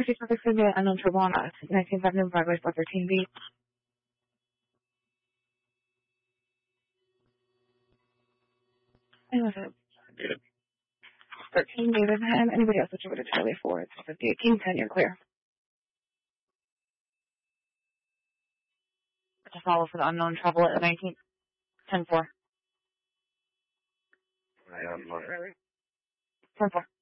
Proceed for fixing the unknown trouble on 19th Avenue, Broadway, 413B. And was it 13 David and anybody else switch over to Charlie 4? It's 58 King 10, you're clear. To follow for the unknown trouble at 19th, 10-4. 10-4. 10-4.